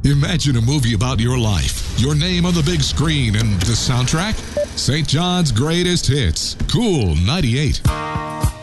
Imagine a movie about your life, your name on the big screen, and the soundtrack? St. John's Greatest Hits. Cool 98.